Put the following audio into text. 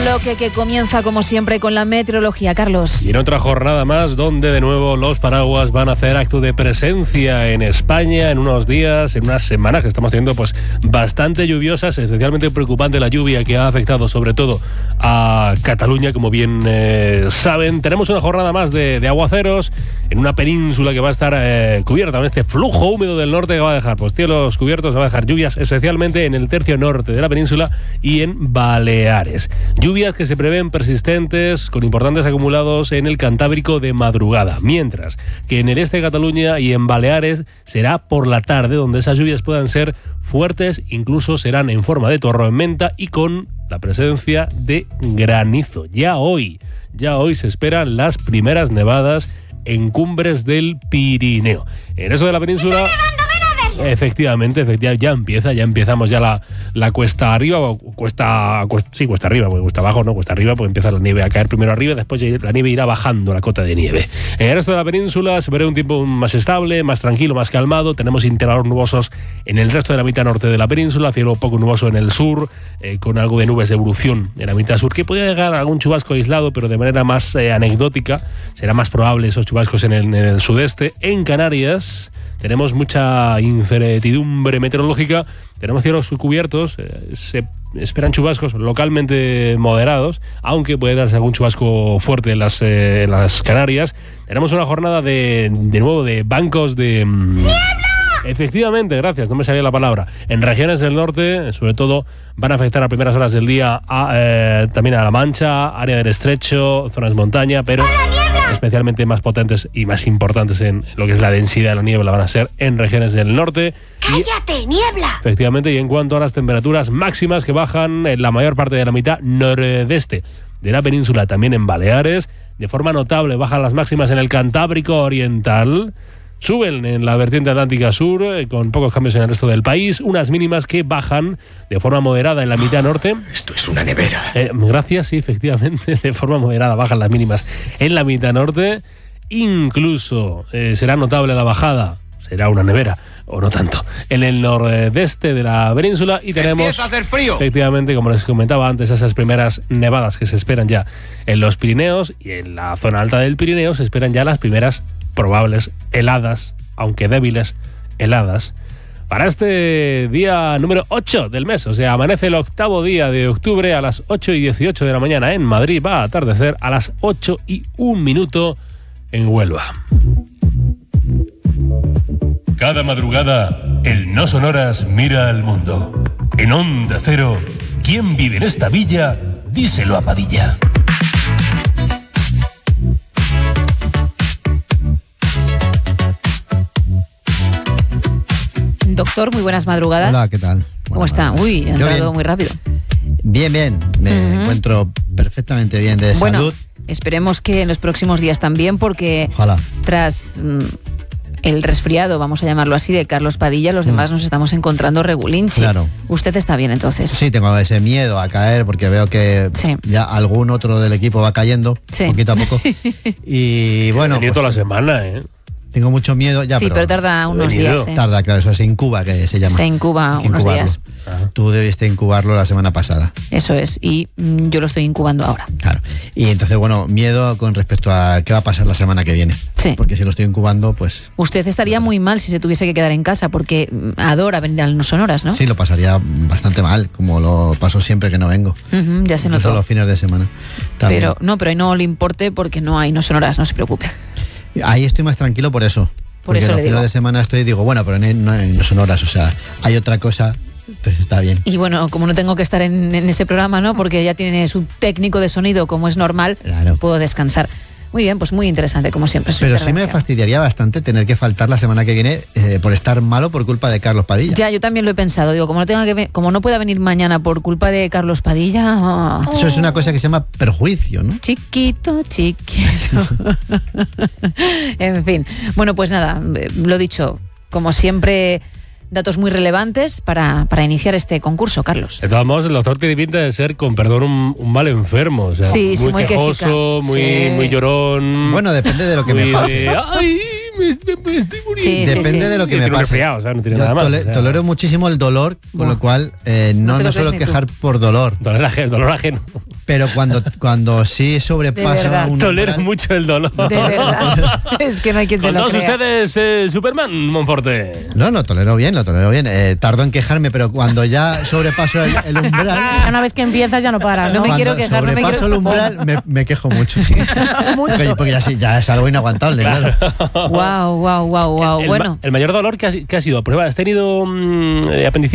bloque que comienza como siempre con la meteorología, Carlos. Y en otra jornada más donde de nuevo los paraguas van a hacer acto de presencia en España en unos días, en unas semanas que estamos teniendo pues bastante lluviosas, especialmente preocupante la lluvia que ha afectado sobre todo a Cataluña, como bien saben. Tenemos una jornada más de aguaceros en una península que va a estar cubierta con este flujo húmedo del norte que va a dejar pues cielos cubiertos, va a dejar lluvias especialmente en el tercio norte de la península y en Baleares. Lluvias que se prevén persistentes con importantes acumulados en el Cantábrico de madrugada, mientras que en el este de Cataluña y en Baleares será por la tarde donde esas lluvias puedan ser fuertes, incluso serán en forma de tormenta y con la presencia de granizo. Ya hoy se esperan las primeras nevadas en cumbres del Pirineo. En eso de la península... Efectivamente, ya empezamos ya la cuesta arriba, cuesta arriba, porque cuesta abajo, no, cuesta arriba, pues empieza la nieve a caer primero arriba, después la nieve irá bajando la cota de nieve. En el resto de la península se verá un tiempo más estable, más tranquilo, más calmado. Tenemos intervalos nubosos en el resto de la mitad norte de la península, cielo poco nuboso en el sur, con algo de nubes de evolución en la mitad sur, que podría llegar a algún chubasco aislado, pero de manera más anecdótica. Será más probable esos chubascos en el sudeste. En Canarias tenemos mucha incertidumbre meteorológica, tenemos cielos cubiertos, se esperan chubascos localmente moderados, aunque puede darse algún chubasco fuerte en las Canarias. Tenemos una jornada de nuevo de bancos de... ¡Niebla! Efectivamente, gracias, no me salía la palabra. En regiones del norte, sobre todo, van a afectar a primeras horas del día también a La Mancha, área del Estrecho, zonas montaña, pero especialmente más potentes y más importantes en lo que es la densidad de la niebla van a ser en regiones del norte. ¡Cállate, niebla! Efectivamente, y en cuanto a las temperaturas máximas que bajan en la mayor parte de la mitad nordeste de la península, también en Baleares, de forma notable bajan las máximas en el Cantábrico Oriental. Suben en la vertiente atlántica sur, con pocos cambios en el resto del país, unas mínimas que bajan de forma moderada en la mitad norte. Esto es una nevera. Gracias, sí, efectivamente, de forma moderada bajan las mínimas en la mitad norte. Incluso será notable la bajada, será una nevera, o no tanto, en el nordeste de la península. Y tenemos, empieza a hacer frío, efectivamente, como les comentaba antes, esas primeras nevadas que se esperan ya en los Pirineos, y en la zona alta del Pirineo se esperan ya las primeras probables heladas, aunque débiles heladas, para este día número 8 del mes. O sea, amanece el octavo día de octubre a las 8:18 de la mañana en Madrid, va a atardecer a las 8:01 en Huelva. Cada madrugada, el No Sonoras mira al mundo. En Onda Cero, ¿quién vive en esta villa? Díselo a Padilla. Doctor, muy buenas madrugadas. Hola, ¿qué tal? ¿Cómo está? Uy, ha entrado muy rápido. Bien. Me encuentro perfectamente bien de salud. Esperemos que en los próximos días también, porque ojalá. Tras el resfriado, vamos a llamarlo así, de Carlos Padilla, los demás nos estamos encontrando regulinchi. Claro. ¿Usted está bien entonces? Sí, tengo ese miedo a caer porque veo que ya algún otro del equipo va cayendo, poquito a poco. Y bueno... He venido toda la semana, Tengo mucho miedo ya, pero tarda unos días. Tarda, claro, eso se incuba, que se llama. Se incuba unos días. Tú debiste incubarlo la semana pasada. Eso es, y yo lo estoy incubando ahora. Claro, y entonces, bueno, miedo con respecto a qué va a pasar la semana que viene. Sí. Porque si lo estoy incubando, pues... Usted estaría muy mal si se tuviese que quedar en casa, porque adora venir al No Sonoras, ¿no? Sí, lo pasaría bastante mal, como lo paso siempre que no vengo. Ya se notó. Incluso los fines de semana. Pero ahí no le importe porque no hay No Sonoras, no se preocupe. Ahí estoy más tranquilo por eso. Porque los fines de semana digo, bueno, pero no hay Sonoras, o sea, hay otra cosa, entonces está bien. Y bueno, como no tengo que estar en ese programa, ¿no? Porque ya tiene su técnico de sonido, como es normal, puedo descansar. Muy bien, pues muy interesante, como siempre. Pero sí me fastidiaría bastante tener que faltar la semana que viene por estar malo por culpa de Carlos Padilla. Ya, yo también lo he pensado. Digo, como no pueda venir mañana por culpa de Carlos Padilla... Eso es una cosa que se llama perjuicio, ¿no? Chiquito. En fin. Bueno, pues nada, lo dicho, como siempre... Datos muy relevantes para iniciar este concurso, Carlos. De todos modos, el doctor tiene pinta de ser, con perdón, un mal enfermo. O sea, muy quejoso, muy llorón. Bueno, depende de lo que me pase. ¡Ay! Me estoy muriendo. Depende de lo que me pase. Resfriado, o sea, no tiene nada más. Tolero muchísimo el dolor, con lo cual no me suelo quejar por dolor. Dolor ajeno. Pero cuando sí sobrepaso un Tolero umbral, mucho el dolor. De verdad. Es que no hay quien se Con lo todos crea. ustedes, Superman Monforte. No, lo tolero bien. Tardo en quejarme, pero cuando ya sobrepaso el umbral... Una vez que empiezas ya no paras, ¿no? No me quiero quejar, no me sobrepaso quiero- el umbral, me quejo mucho. Mucho. Porque ya es algo inaguantable, claro. Wow. El Bueno. mayor dolor que ha sido, prueba, ¿has tenido apendicitis?